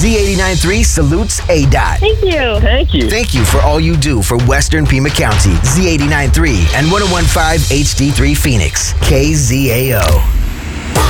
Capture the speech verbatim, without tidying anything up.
Z eighty-nine point three salutes A D O T. Thank you. Thank you. Thank you for all you do for Western Pima County. Z eighty-nine point three and one oh one point five H D three Phoenix. K Z A O.